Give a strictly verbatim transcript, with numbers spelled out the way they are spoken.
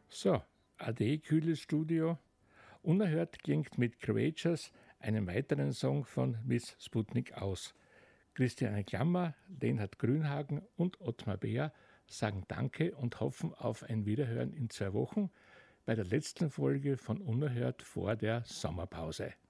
So, ade, kühles Studio. Unerhört klingt mit Courageous einen weiteren Song von Miss Sputnik aus. Christiane Klammer, Lenhard Grünhagen und Ottmar Beer sagen Danke und hoffen auf ein Wiederhören in zwei Wochen bei der letzten Folge von Unerhört vor der Sommerpause.